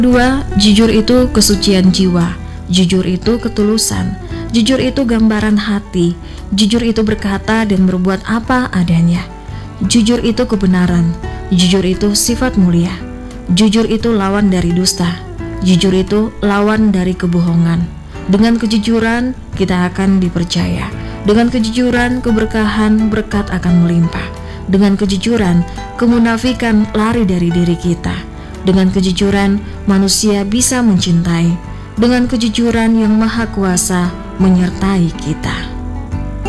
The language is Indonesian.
Kedua, jujur itu kesucian jiwa, jujur itu ketulusan, jujur itu gambaran hati, jujur itu berkata dan berbuat apa adanya. Jujur itu kebenaran, jujur itu sifat mulia, jujur itu lawan dari dusta, jujur itu lawan dari kebohongan. Dengan kejujuran kita akan dipercaya, dengan kejujuran keberkahan berkat akan melimpah, dengan kejujuran kemunafikan lari dari diri kita. Dengan kejujuran, manusia bisa mencintai. Dengan kejujuran yang maha kuasa menyertai kita.